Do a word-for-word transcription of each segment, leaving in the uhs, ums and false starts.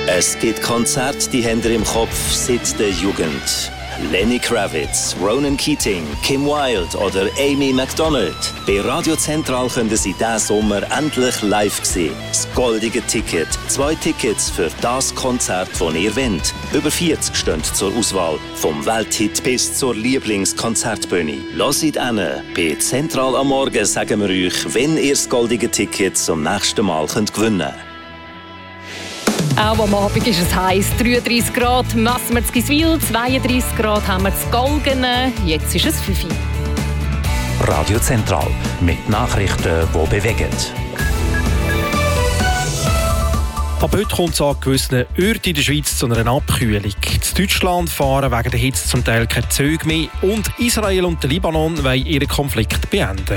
Es gibt Konzerte, die haben ihr im Kopf seit der Jugend. Lenny Kravitz, Ronan Keating, Kim Wilde oder Amy MacDonald. Bei Radio Zentral können Sie diesen Sommer endlich live sehen. Das goldige Ticket. Zwei Tickets für das Konzert, das ihr wollt. Über vierzig stehen zur Auswahl. Vom Welthit bis zur Lieblingskonzertbühne. Hört hin. Bei Zentral am Morgen sagen wir euch, wenn ihr das goldige Ticket zum nächsten Mal könnt gewinnen könnt. Auch am Abend ist es heiß, dreiunddreissig Grad, messen wir in Giswil, zweiunddreissig Grad haben wir in Galgen, jetzt ist es fünf Uhr. Radio Zentral mit Nachrichten, die bewegen. Ab heute kommt es an gewissen Orten in der Schweiz zu einer Abkühlung. In Deutschland fahren wegen der Hitze zum Teil keine Züge mehr und Israel und der Libanon wollen ihren Konflikt beenden.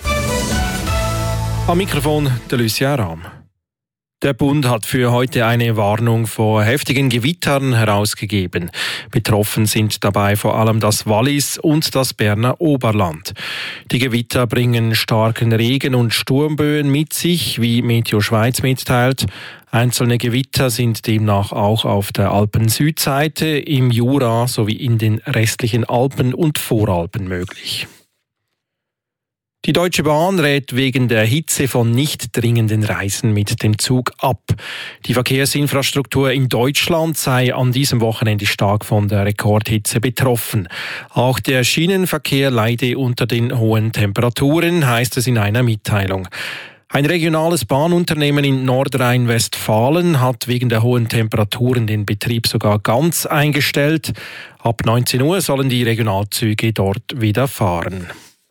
Am Mikrofon der Lucia Rahm. Der Bund hat für heute eine Warnung vor heftigen Gewittern herausgegeben. Betroffen sind dabei vor allem das Wallis und das Berner Oberland. Die Gewitter bringen starken Regen und Sturmböen mit sich, wie Meteo Schweiz mitteilt. Einzelne Gewitter sind demnach auch auf der Alpen-Südseite, im Jura sowie in den restlichen Alpen und Voralpen möglich. Die Deutsche Bahn rät wegen der Hitze von nicht dringenden Reisen mit dem Zug ab. Die Verkehrsinfrastruktur in Deutschland sei an diesem Wochenende stark von der Rekordhitze betroffen. Auch der Schienenverkehr leide unter den hohen Temperaturen, heißt es in einer Mitteilung. Ein regionales Bahnunternehmen in Nordrhein-Westfalen hat wegen der hohen Temperaturen den Betrieb sogar ganz eingestellt. Ab neunzehn Uhr sollen die Regionalzüge dort wieder fahren.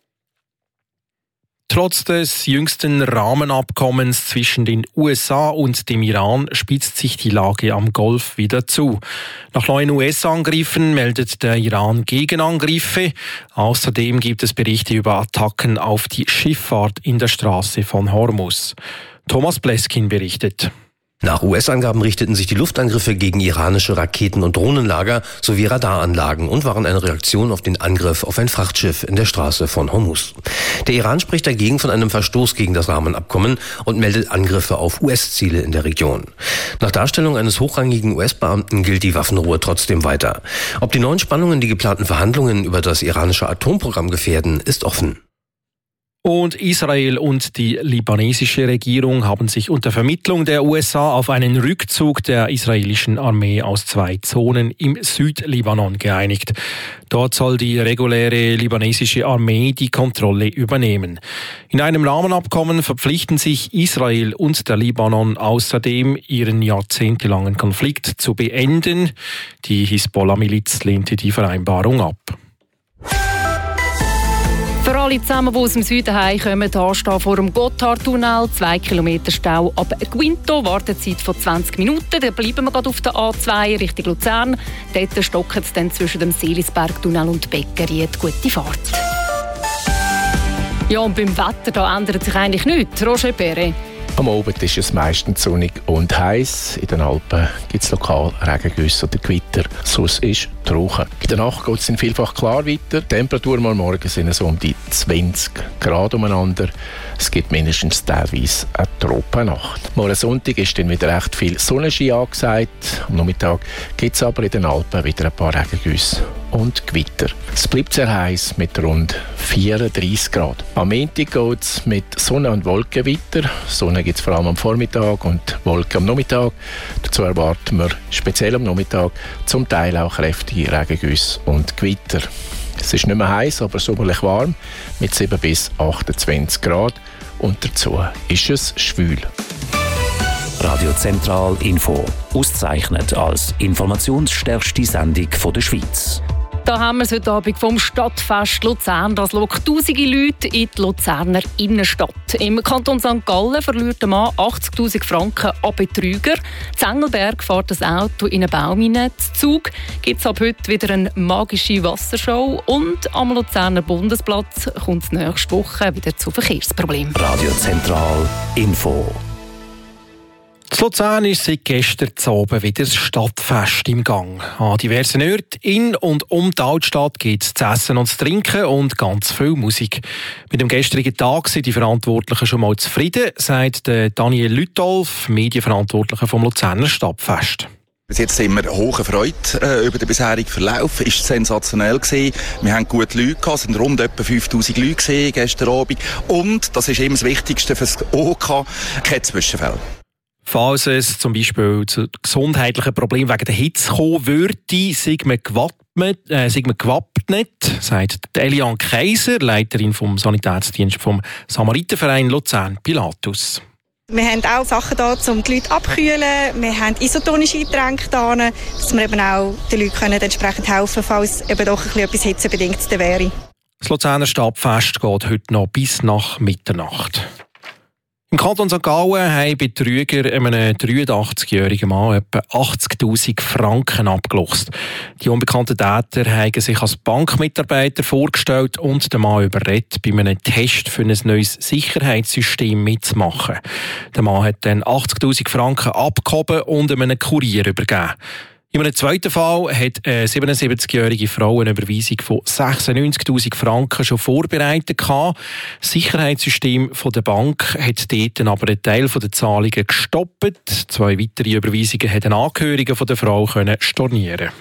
Trotz des jüngsten Rahmenabkommens zwischen den U S A und dem Iran spitzt sich die Lage am Golf wieder zu. Nach neuen U S-Angriffen meldet der Iran Gegenangriffe. Außerdem gibt es Berichte über Attacken auf die Schifffahrt in der Straße von Hormuz. Thomas Bleskin berichtet. Nach U S-Angaben richteten sich die Luftangriffe gegen iranische Raketen- und Drohnenlager sowie Radaranlagen und waren eine Reaktion auf den Angriff auf ein Frachtschiff in der Straße von Hormuz. Der Iran spricht dagegen von einem Verstoß gegen das Rahmenabkommen und meldet Angriffe auf U S-Ziele in der Region. Nach Darstellung eines hochrangigen U S-Beamten gilt die Waffenruhe trotzdem weiter. Ob die neuen Spannungen die geplanten Verhandlungen über das iranische Atomprogramm gefährden, ist offen. Und Israel und die libanesische Regierung haben sich unter Vermittlung der U S A auf einen Rückzug der israelischen Armee aus zwei Zonen im Südlibanon geeinigt. Dort soll die reguläre libanesische Armee die Kontrolle übernehmen. In einem Rahmenabkommen verpflichten sich Israel und der Libanon außerdem, ihren jahrzehntelangen Konflikt zu beenden. Die Hisbollah-Miliz lehnte die Vereinbarung ab. Für alle zusammen, die aus dem Süden heimkommen, hier stehen vor dem Gotthardtunnel, zwei Kilometer Stau ab Guinto, Wartezeit von zwanzig Minuten. Dann bleiben wir gerade auf der A zwei Richtung Luzern. Dort stockt es dann zwischen dem Seelisbergtunnel und Beccari. Gute Fahrt. Ja, und beim Wetter da ändert sich eigentlich nichts. Roger Perret. Am Abend ist es meistens sonnig und heiß. In den Alpen gibt es lokal Regengüsse oder Gewitter. Sonst ist trocken. In der Nacht geht es vielfach klar weiter. Die Temperaturen am Morgen sind so um die zwanzig Grad umeinander. Es gibt mindestens teilweise eine Tropennacht. Morgen Sonntag ist dann wieder recht viel Sonnenschein angesagt. Am Nachmittag gibt es aber in den Alpen wieder ein paar Regengüsse und Gewitter. Es bleibt sehr heiß mit rund vierunddreissig Grad. Am Montag geht es mit Sonne und Wolken weiter. Sonne gibt es vor allem am Vormittag und Wolken am Nachmittag. Dazu erwarten wir speziell am Nachmittag zum Teil auch kräftige Regengüsse und Gewitter. Es ist nicht mehr heiß, aber sommerlich warm mit sieben bis achtundzwanzig Grad und dazu ist es schwül. Radio Zentral Info, ausgezeichnet als informationsstärkste Sendung der Schweiz. Da haben wir es heute Abend vom Stadtfest Luzern. Das lockt tausende Leute in die Luzerner Innenstadt. Im Kanton Sankt Gallen verliert ein Mann achtzigtausend Franken an Betrüger. In Engelberg fährt das Auto in einen Baum hinein. Zu Zug gibt es ab heute wieder eine magische Wassershow. Und am Luzerner Bundesplatz kommt es nächste Woche wieder zu Verkehrsproblemen. Radio Zentral Info. In Luzern ist seit gestern Abend wieder das Stadtfest im Gang. An diversen Orten in und um die Altstadt gibt es zu essen und zu trinken und ganz viel Musik. Mit dem gestrigen Tag sind die Verantwortlichen schon mal zufrieden, sagt Daniel Lütolf, Medienverantwortlicher vom Luzerner Stadtfest. Bis jetzt sind wir hoch erfreut äh, über den bisherigen Verlauf. Es war sensationell gewesen. Wir haben gute Leute gehabt, es waren rund etwa fünftausend Leute gewesen, gestern Abend. Und, das ist eben das Wichtigste fürs O K, keine Zwischenfälle. Falls es zum Beispiel zu gesundheitlichen Problemen wegen der Hitze kommen würde, sind wir gewappnet, äh, sind wir gewappnet, sagt Eliane Kaiser, Leiterin vom Sanitätsdienst vom Samariterverein Luzern Pilatus. Wir haben auch Sachen da, um die Leute abzukühlen. Wir haben isotonische Getränke da, dass wir eben auch den Leuten entsprechend helfen können, falls eben doch ein bisschen etwas hitzebedingt wäre. Das Luzerner Stadtfest geht heute noch bis nach Mitternacht. Im Kanton Sankt Gallen haben Betrüger einem dreiundachtzigjährigen Mann etwa achtzigtausend Franken abgeluchst. Die unbekannten Täter haben sich als Bankmitarbeiter vorgestellt und den Mann überredet, bei einem Test für ein neues Sicherheitssystem mitzumachen. Der Mann hat dann achtzigtausend Franken abgehoben und einem Kurier übergeben. In einem zweiten Fall hat eine siebenundsiebzigjährige Frau eine Überweisung von sechsundneunzigtausend Franken schon vorbereitet gehabt. Das Sicherheitssystem der Bank hat dort aber einen Teil der Zahlungen gestoppt. Zwei weitere Überweisungen konnten Angehörige der Frau stornieren.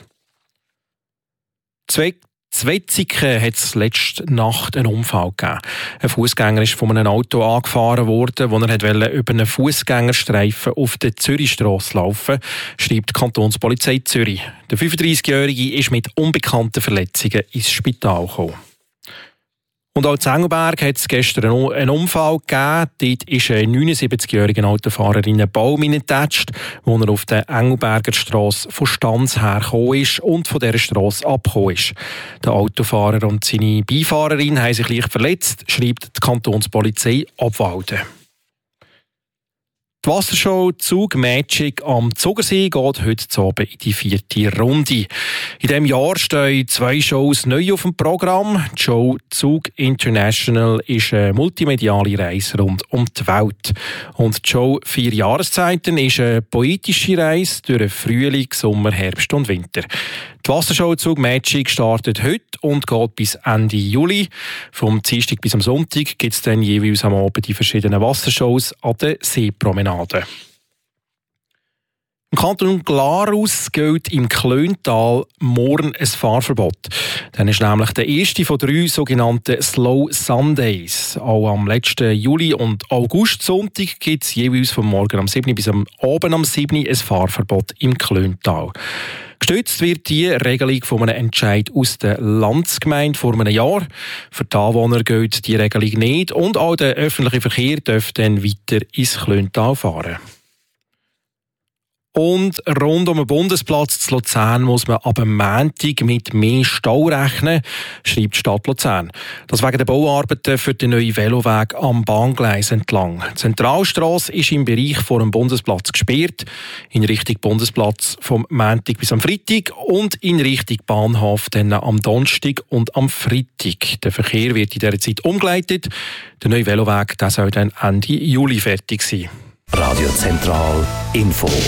Zwei Zwetzigen hat es letzte Nacht einen Unfall gegeben. Ein Fußgänger ist von einem Auto angefahren worden, wo er über einen Fußgängerstreifen auf der Zürichstrasse laufen, schreibt die Kantonspolizei Zürich. Der fünfunddreißigjährige ist mit unbekannten Verletzungen ins Spital gekommen. Und auch in Engelberg hat es gestern einen Unfall gegeben. Dort ist ein neunundsiebzigjähriger Autofahrer in einen Baum hineingetatscht, wo er auf der Engelberger Strasse von Stanz her gekommen ist und von dieser Strasse abgekommen ist. Der Autofahrer und seine Beifahrerin haben sich leicht verletzt, schreibt die Kantonspolizei Obwalden. Die Wassershow Zug Magic am Zugersee geht heute Abend in die vierte Runde. In diesem Jahr stehen zwei Shows neu auf dem Programm. Die Show Zug International ist eine multimediale Reise rund um die Welt. Und die Show Vier Jahreszeiten ist eine poetische Reise durch Frühling, Sommer, Herbst und Winter. Die Wassershow Zug Magic startet heute und geht bis Ende Juli. Vom Dienstag bis am Sonntag gibt es dann jeweils am Abend die verschiedenen Wassershows an der Seepromenade. Im Kanton Glarus gilt im Klöntal morgen ein Fahrverbot. Dann ist nämlich der erste von drei sogenannten Slow Sundays. Auch am letzten Juli- und Augustsonntag gibt es jeweils vom Morgen am sieben bis am Abend am sieben ein Fahrverbot im Klöntal. Gestützt wird die Regelung von einem Entscheid aus der Landsgemeinde vor einem Jahr. Für die Anwohner gilt die Regelung nicht und auch der öffentliche Verkehr darf dann weiter ins Klöntal fahren. Und rund um den Bundesplatz zu Luzern muss man ab dem Montag mit mehr Stau rechnen, schreibt die Stadt Luzern. Das wegen der Bauarbeiten für den neuen Veloweg am Bahngleis entlang. Die Zentralstrasse ist im Bereich vor dem Bundesplatz gesperrt, in Richtung Bundesplatz vom Montag bis am Freitag und in Richtung Bahnhof dann am Donnerstag und am Freitag. Der Verkehr wird in dieser Zeit umgeleitet. Der neue Veloweg der soll dann Ende Juli fertig sein. Radio Zentral Info.